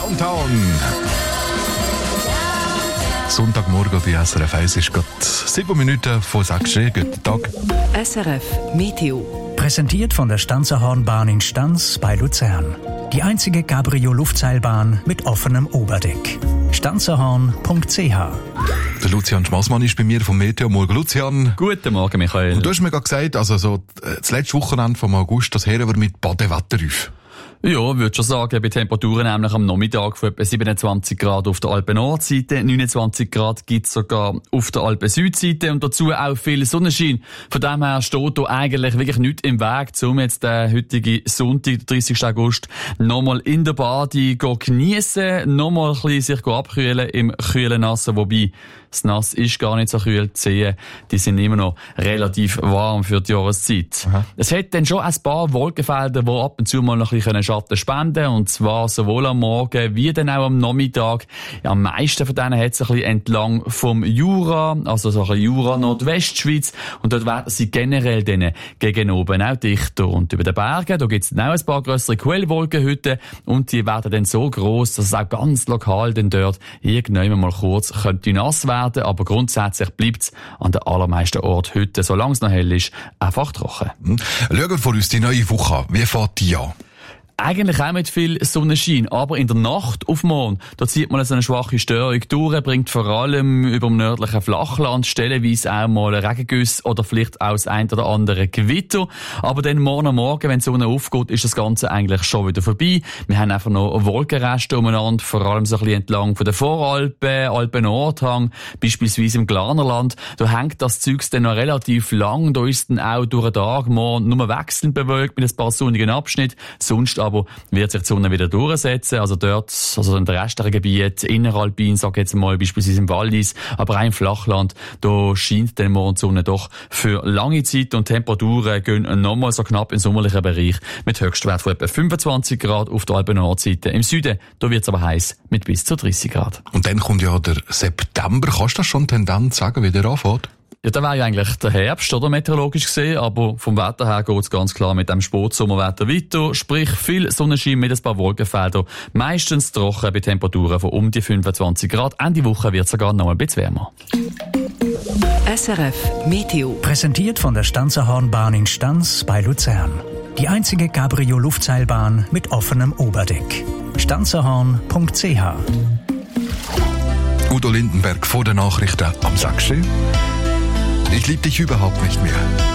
Downtown. Sonntagmorgen bei SRF 1 ist gerade 7 Minuten vor 6 Uhr. Guten Tag. SRF Meteo. Präsentiert von der Stanzerhornbahn in Stanz bei Luzern. Die einzige Cabrio-Luftseilbahn mit offenem Oberdeck. stanzerhorn.ch. Der Lucian Schmassmann ist bei mir vom Meteo. Morgen, Lucian. Guten Morgen, Michael. Und du hast mir gerade gesagt, also so das letzte Wochenende vom August, das hören wir mit Badewetter auf. Ja, würde schon sagen, bei Temperaturen nämlich am Nachmittag von etwa 27 Grad auf der Alpen-Nordseite, 29 Grad gibt es sogar auf der Alpen-Südseite und dazu auch viel Sonnenschein. Von dem her steht da eigentlich wirklich nichts im Weg, um jetzt den heutigen Sonntag, 30. August, nochmal in der Bade geniessen, nochmal ein bisschen sich abkühlen im kühlen Nassen, wobei das Nass ist gar nicht so kühl, die Seen, die sind immer noch relativ warm für die Jahreszeit. Aha. Es hat dann schon ein paar Wolkenfelder, die ab und zu mal noch ein bisschen Schatten spenden können, und zwar sowohl am Morgen wie dann auch am Nachmittag. Ja, am meisten von denen hat es ein bisschen entlang vom Jura, also so ein bisschen Jura-Nordwestschweiz, und dort werden sie generell dann gegen oben auch dichter. Und über den Bergen, da gibt es dann auch ein paar grössere Quellwolkenhütten, und die werden dann so gross, dass es auch ganz lokal dann dort irgendwann mal kurz könnte nass werden, aber grundsätzlich bleibt es an den allermeisten Orten heute, solange es noch hell ist, einfach trocken. Schauen wir vor uns die neue Woche. Wie fährt die an? Eigentlich auch mit viel Sonnenschein, aber in der Nacht auf morgen, da zieht man so eine schwache Störung durch, bringt vor allem über dem nördlichen Flachland stellenweise auch mal Regengüsse oder vielleicht auch das ein oder andere Gewitter. Aber dann morgen am Morgen, wenn die Sonne aufgeht, ist das Ganze eigentlich schon wieder vorbei. Wir haben einfach noch Wolkenreste umeinander, vor allem so ein bisschen entlang von den Voralpen, Alpen-Nordhang, beispielsweise im Glarnerland. Da hängt das Zeugs dann noch relativ lang, da ist dann auch durch den Tag morgen nur wechselnd bewölkt mit ein paar sonnigen Abschnitten, sonst aber wird sich die Sonne wieder durchsetzen. Also dort, also in den restlichen Gebieten, inneralpin, sag ich jetzt mal, beispielsweise im Wallis, aber auch im Flachland, da scheint dann morgen die Sonne doch für lange Zeit, und Temperaturen gehen nochmal so knapp im sommerlichen Bereich mit Höchstwert von etwa 25 Grad auf der Alpen-Nordseite. Im Süden, da wird es aber heiß mit bis zu 30 Grad. Und dann kommt ja der September. Kannst du das schon Tendenz sagen, wie der anfängt? Ja, da wäre ja eigentlich der Herbst, oder, meteorologisch gesehen, aber vom Wetter her geht es ganz klar mit dem Spätsommerwetter weiter, sprich viel Sonnenschein mit ein paar Wolkenfeldern, meistens trocken bei Temperaturen von um die 25 Grad. Ende Woche wird es sogar noch ein bisschen wärmer. SRF Meteo. Präsentiert von der Stanzerhornbahn in Stanz bei Luzern. Die einzige Cabrio-Luftseilbahn mit offenem Oberdeck. stanzerhorn.ch. Udo Lindenberg vor den Nachrichten am 6. Ich liebe dich überhaupt nicht mehr.